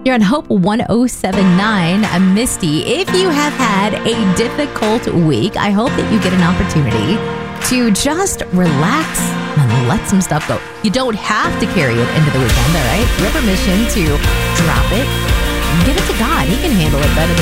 You're on Hope 1079. I'm Misty. If you have had a difficult week, I hope that you get an opportunity to just relax and let some stuff go. You don't have to carry it into the weekend, all right? You have permission to drop it. Give it to God. He can handle it better than